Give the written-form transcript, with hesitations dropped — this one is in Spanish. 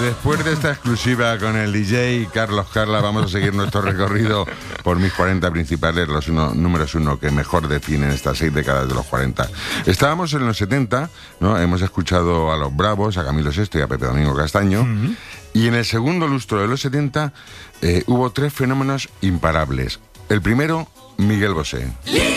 Después de esta exclusiva con el DJ Carlos Carla, vamos a seguir nuestro recorrido por mis 40 principales, los números uno que mejor definen estas 6 décadas de los 40. Estábamos en los 70, ¿no? Hemos escuchado a los Bravos, a Camilo VI y a Pepe Domingo Castaño. Y en el segundo lustro de los 70 hubo 3 fenómenos imparables. El primero, Miguel Bosé.